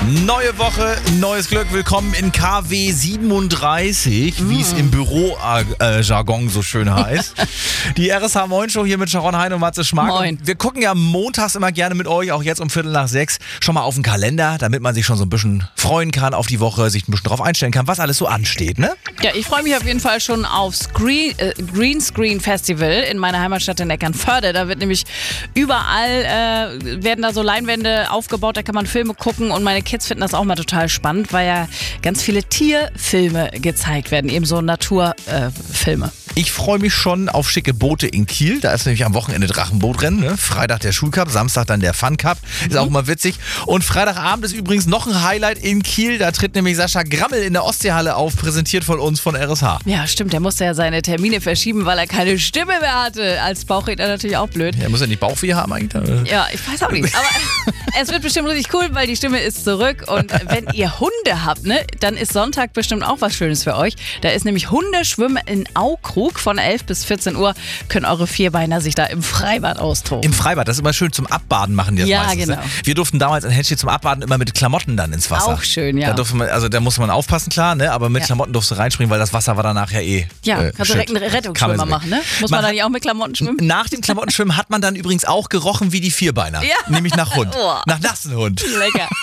Neue Woche, neues Glück. Willkommen in KW 37, wie es im Büro-Jargon so schön heißt. Die RSH Moin Show hier mit Sharon Hein und Matze Schmark. Moin. Wir gucken ja montags immer gerne mit euch, auch jetzt um 5:45, schon mal auf den Kalender, damit man sich schon so ein bisschen freuen kann auf die Woche, sich ein bisschen drauf einstellen kann, was alles so ansteht, ne? Ja, ich freue mich auf jeden Fall schon aufs Green Screen Festival in meiner Heimatstadt in Eckernförde. Da wird nämlich überall, werden da so Leinwände aufgebaut, da kann man Filme gucken und meine Kids finden das auch mal total spannend, weil ja ganz viele Tierfilme gezeigt werden, eben so Naturfilme. Ich freue mich schon auf schicke Boote in Kiel. Da ist nämlich am Wochenende Drachenbootrennen. Ne? Freitag der Schulcup, Samstag dann der Fun Cup. Ist auch mal witzig. Und Freitagabend ist übrigens noch ein Highlight in Kiel. Da tritt nämlich Sascha Grammel in der Ostseehalle auf, präsentiert von uns von RSH. Ja, stimmt. Der musste ja seine Termine verschieben, weil er keine Stimme mehr hatte. Als Bauchredner natürlich auch blöd. Ja, muss er nicht Bauchweh haben eigentlich? Ja, ich weiß auch nicht. Aber es wird bestimmt richtig cool, weil die Stimme ist zurück. Und wenn ihr Hunde habt, ne, dann ist Sonntag bestimmt auch was Schönes für euch. Da ist nämlich Hundeschwimmen in Aukrug. Von 11 bis 14 Uhr können eure Vierbeiner sich da im Freibad austoben. Im Freibad, das ist immer schön zum Abbaden machen die das meistens. Genau. Ne? Wir durften damals in Henschel zum Abbaden immer mit Klamotten dann ins Wasser. Auch schön, ja. Da musste man aufpassen, klar, ne? Aber mit Klamotten durfst du reinspringen, weil das Wasser war danach ja Ja, kannst du direkt einen Rettungsschwimmer machen, ne? Muss man dann nicht auch mit Klamotten schwimmen? Nach dem Klamottenschwimmen hat man dann übrigens auch gerochen wie die Vierbeiner. Ja. Nämlich nach Hund. Oh. Nach nassen Hund. Lecker.